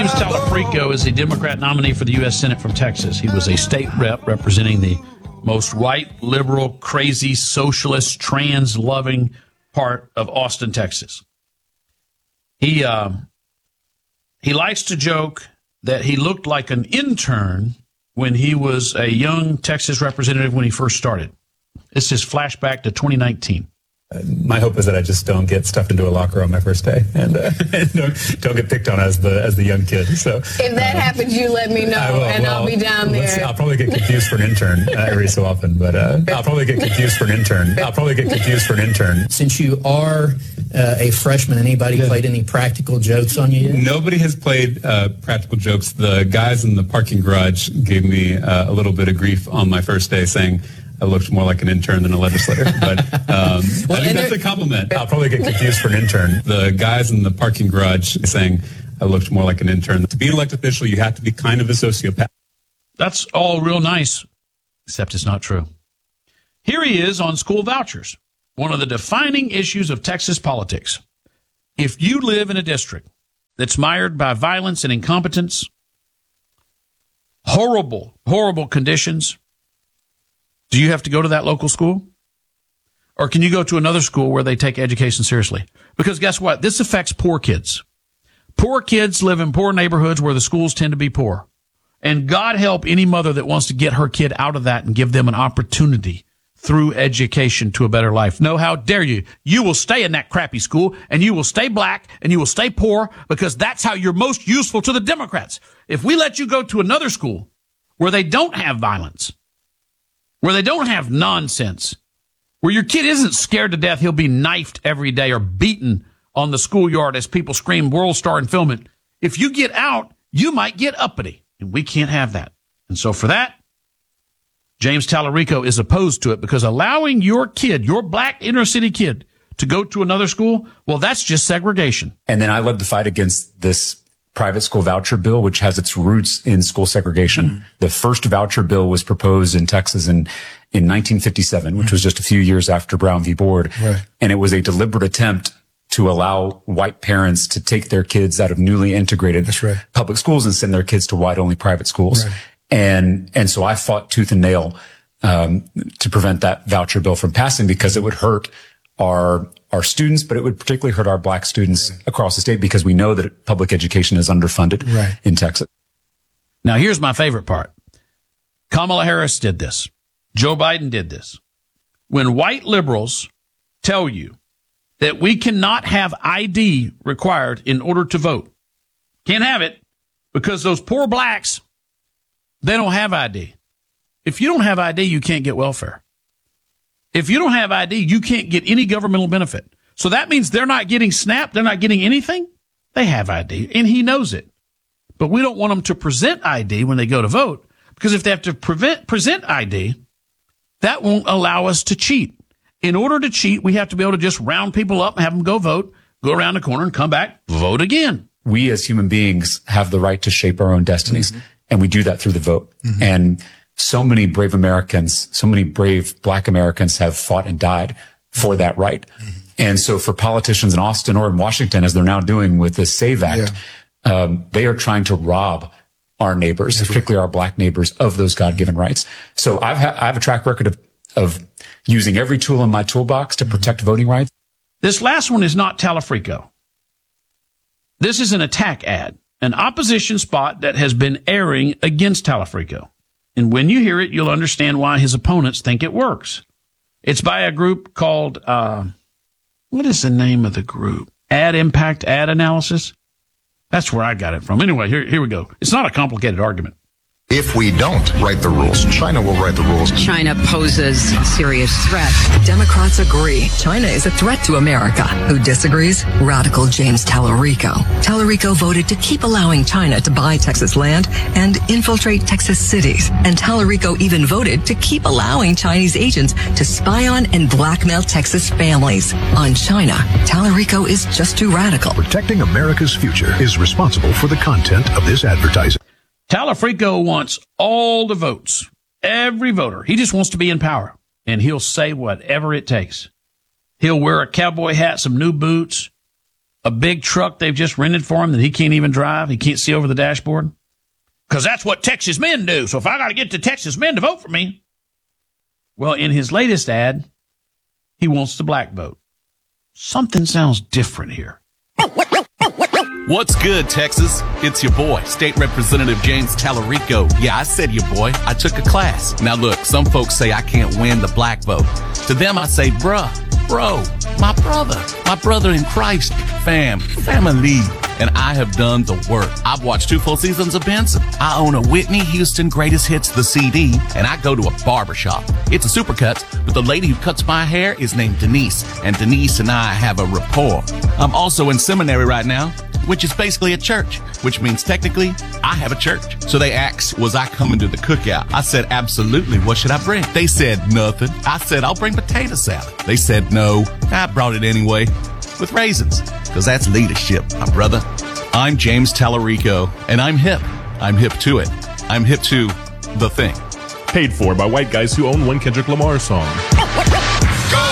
James Talafrico is a Democrat nominee for the U.S. Senate from Texas. He was a state rep representing the most white, liberal, crazy, socialist, trans-loving part of Austin, Texas. He likes to joke that he looked like an intern when he was a young Texas representative when he first started. It's his flashback to 2019. My hope is that I just don't get stuffed into a locker on my first day and don't get picked on as the young kid. So if that happens, you let me know, I'll be down there. I'll probably get confused for an intern every so often, but I'll probably get confused for an intern. Since you are a freshman, anybody played any practical jokes on you yet? Nobody has played practical jokes. The guys in the parking garage gave me a little bit of grief on my first day, saying I looked more like an intern than a legislator, but I think that's a compliment. I'll probably get confused for an intern. The guys in the parking garage saying I looked more like an intern. To be an elected official, you have to be kind of a sociopath. That's all real nice, except it's not true. Here he is on school vouchers, one of the defining issues of Texas politics. If you live in a district that's mired by violence and incompetence, horrible, horrible conditions, do you have to go to that local school? Or can you go to another school where they take education seriously? Because guess what? This affects poor kids. Poor kids live in poor neighborhoods where the schools tend to be poor. And God help any mother that wants to get her kid out of that and give them an opportunity through education to a better life. No, how dare you? You will stay in that crappy school, and you will stay black, and you will stay poor, because that's how you're most useful to the Democrats. If we let you go to another school where they don't have violence, where they don't have nonsense, where your kid isn't scared to death he'll be knifed every day or beaten on the schoolyard as people scream World Star and film it. If you get out, you might get uppity, and we can't have that. And so for that, James Talarico is opposed to it, because allowing your kid, your black inner city kid, to go to another school, well, that's just segregation. And then I led the fight against this private school voucher bill, which has its roots in school segregation. Mm-hmm. The first voucher bill was proposed in Texas in 1957, which was just a few years after Brown v. Board. Right. And it was a deliberate attempt to allow white parents to take their kids out of newly integrated public schools and send their kids to white-only private schools. Right. And so I fought tooth and nail to prevent that voucher bill from passing, because it would hurt our students, but it would particularly hurt our black students across the state, because we know that public education is underfunded in Texas. Now, here's my favorite part. Kamala Harris did this. Joe Biden did this. When white liberals tell you that we cannot have ID required in order to vote, can't have it because those poor blacks, they don't have ID. If you don't have ID, you can't get welfare. If you don't have ID, you can't get any governmental benefit. So that means they're not getting SNAP. They're not getting anything. They have ID, and he knows it. But we don't want them to present ID when they go to vote, because if they have to present ID, that won't allow us to cheat. In order to cheat, we have to be able to just round people up and have them go vote, go around the corner and come back, vote again. We as human beings have the right to shape our own destinies, and we do that through the vote. And so many brave Americans, so many brave black Americans have fought and died for that right. And so for politicians in Austin or in Washington, as they're now doing with the SAVE Act, they are trying to rob our neighbors, particularly our black neighbors, of those God-given rights. So I have a track record of using every tool in my toolbox to protect voting rights. This last one is not Talafrico. This is an attack ad, an opposition spot that has been airing against Talafrico. And when you hear it, you'll understand why his opponents think it works. It's by a group called, what is the name of the group? Ad Impact Ad Analysis? That's where I got it from. Anyway, here we go. It's not a complicated argument. If we don't write the rules, China will write the rules. China poses a serious threat. Democrats agree China is a threat to America. Who disagrees? Radical James Talarico. Talarico voted to keep allowing China to buy Texas land and infiltrate Texas cities. And Talarico even voted to keep allowing Chinese agents to spy on and blackmail Texas families. On China, Talarico is just too radical. Protecting America's future is responsible for the content of this advertising. Talafrico wants all the votes, every voter. He just wants to be in power, and he'll say whatever it takes. He'll wear a cowboy hat, some new boots, a big truck they've just rented for him that he can't even drive. He can't see over the dashboard. Because that's what Texas men do. So if I got to get the Texas men to vote for me. Well, in his latest ad, he wants the black vote. Something sounds different here. What's good, Texas? It's your boy, State Representative James Tallarico. Yeah, I said your boy. I took a class. Now look, some folks say I can't win the black vote. To them, I say, bro, my brother in Christ, family. And I have done the work. I've watched 2 full seasons of Benson. I own a Whitney Houston Greatest Hits, the CD, and I go to a barbershop. It's a Supercuts, but the lady who cuts my hair is named Denise, and Denise and I have a rapport. I'm also in seminary right now, which is basically a church, which means technically I have a church. So they asked, was I coming to the cookout? I said, absolutely. What should I bring? They said, nothing. I said, I'll bring potato salad. They said, no. I brought it anyway with raisins, because that's leadership, my brother. I'm James Tallarico, and I'm hip. I'm hip to it. I'm hip to the thing. Paid for by white guys who own one Kendrick Lamar song. Go,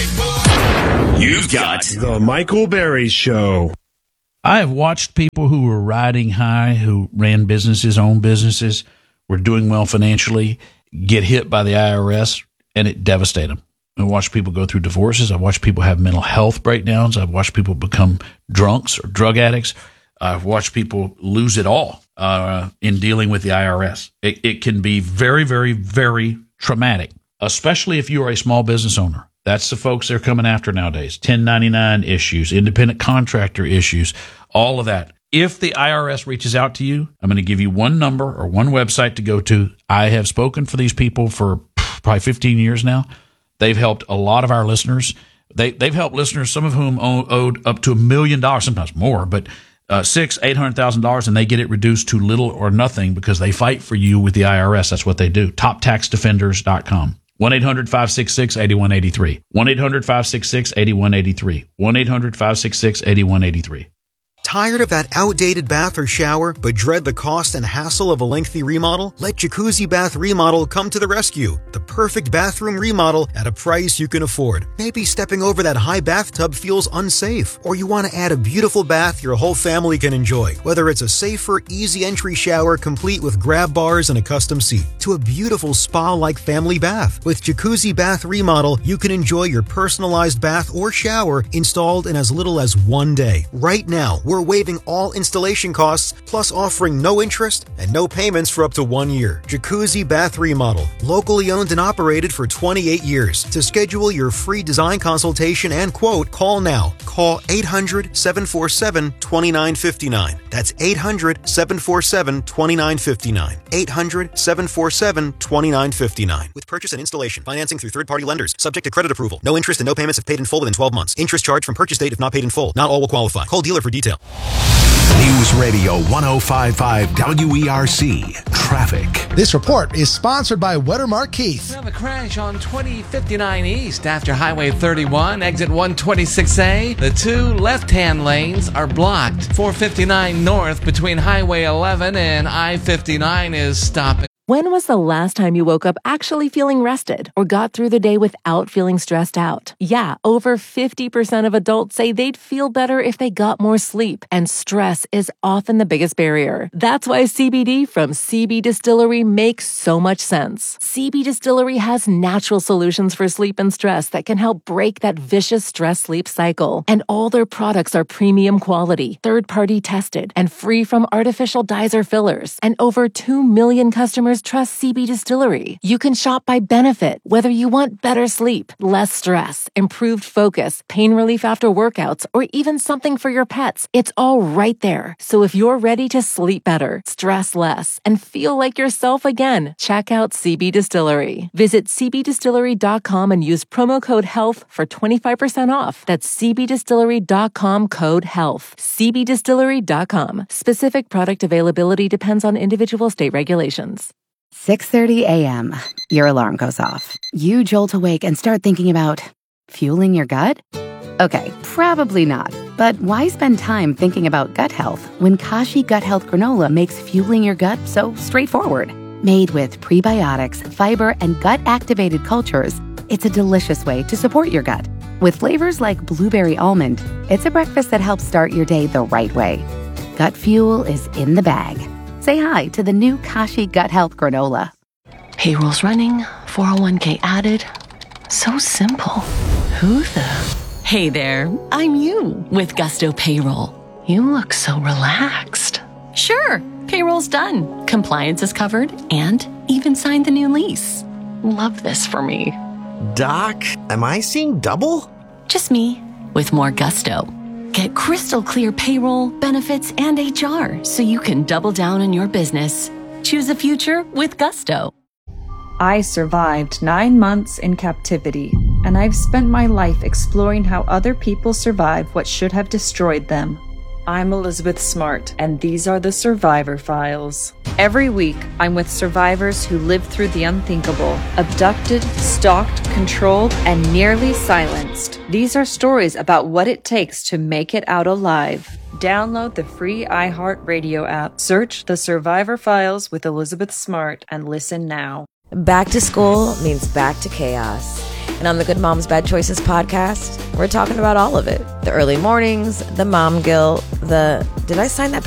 white boy! You've got the Michael Berry Show. I have watched people who were riding high, who ran businesses, owned businesses, were doing well financially, get hit by the IRS, and it devastated them. I've watched people go through divorces. I've watched people have mental health breakdowns. I've watched people become drunks or drug addicts. I've watched people lose it all in dealing with the IRS. It can be very, very, very traumatic, especially if you are a small business owner. That's the folks they're coming after nowadays. 1099 issues, independent contractor issues, all of that. If the IRS reaches out to you, I'm going to give you one number or one website to go to. I have spoken for these people for probably 15 years now. They've helped a lot of our listeners. They've helped listeners, some of whom owed up to $1 million, sometimes more, but $600,000-$800,000, and they get it reduced to little or nothing because they fight for you with the IRS. That's what they do. TopTaxDefenders.com. 1-800-566-8183. 1-800-566-8183. 1-800-566-8183. Tired of that outdated bath or shower, but dread the cost and hassle of a lengthy remodel? Let Jacuzzi Bath Remodel come to the rescue. The perfect bathroom remodel at a price you can afford. Maybe stepping over that high bathtub feels unsafe, or you want to add a beautiful bath your whole family can enjoy. Whether it's a safer, easy entry shower complete with grab bars and a custom seat, to a beautiful spa-like family bath. With Jacuzzi Bath Remodel, you can enjoy your personalized bath or shower installed in as little as 1 day. Right now, we're waiving all installation costs, plus offering no interest and no payments for up to 1 year. Jacuzzi Bath Remodel, locally owned and operated for 28 years. To schedule your free design consultation and quote, call now. Call 800-747-2959. That's 800-747-2959. 800-747-2959. With purchase and installation, financing through third-party lenders, subject to credit approval. No interest and no payments if paid in full within 12 months. Interest charged from purchase date if not paid in full. Not all will qualify. Call dealer for detail. News Radio 105.5 WERC Traffic. This report is sponsored by Wettermark Keith. We have a crash on 2059 East after Highway 31, exit 126A. The 2 left-hand lanes are blocked. 459 North between Highway 11 and I-59 is stopping. When was the last time you woke up actually feeling rested or got through the day without feeling stressed out? Yeah, over 50% of adults say they'd feel better if they got more sleep, and stress is often the biggest barrier. That's why CBD from CB Distillery makes so much sense. CB Distillery has natural solutions for sleep and stress that can help break that vicious stress-sleep cycle. And all their products are premium quality, third-party tested, and free from artificial dyes or fillers. And over 2 million customers trust CB Distillery. You can shop by benefit, whether you want better sleep, less stress, improved focus, pain relief after workouts, or even something for your pets. It's all right there. So if you're ready to sleep better, stress less, and feel like yourself again, check out CB Distillery. Visit cbdistillery.com and use promo code HEALTH for 25% off. That's cbdistillery.com code HEALTH. cbdistillery.com. Specific product availability depends on individual state regulations. 6:30 a.m. Your alarm goes off. You jolt awake and start thinking about fueling your gut? Okay, probably not. But why spend time thinking about gut health when Kashi Gut Health Granola makes fueling your gut so straightforward? Made with prebiotics, fiber, and gut-activated cultures, it's a delicious way to support your gut. With flavors like blueberry almond, it's a breakfast that helps start your day the right way. Gut Fuel is in the bag. Say hi to the new Kashi Gut Health Granola. Payroll's running, 401k added. So simple. Who the? Hey there, I'm you with Gusto Payroll. You look so relaxed. Sure, payroll's done. Compliance is covered and even signed the new lease. Love this for me. Doc, am I seeing double? Just me with more gusto. Get crystal clear payroll, benefits, and HR so you can double down on your business. Choose a future with Gusto. I survived 9 months in captivity, and I've spent my life exploring how other people survive what should have destroyed them. I'm Elizabeth Smart, and these are the Survivor Files. Every week, I'm with survivors who lived through the unthinkable, abducted, stalked, controlled, and nearly silenced. These are stories about what it takes to make it out alive. Download the free iHeartRadio app, search The Survivor Files with Elizabeth Smart, and listen now. Back to school means back to chaos. And on the Good Moms Bad Choices podcast, we're talking about all of it. The early mornings, the mom guilt, the, did I sign that